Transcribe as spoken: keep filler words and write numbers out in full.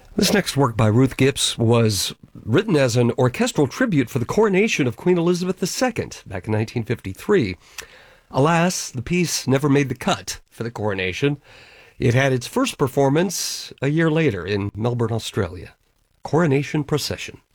This next work by Ruth Gipps was written as an orchestral tribute for the coronation of Queen Elizabeth the Second back in nineteen fifty-three. Alas, the piece never made the cut for the coronation. It had its first performance a year later in Melbourne, Australia. Coronation Procession.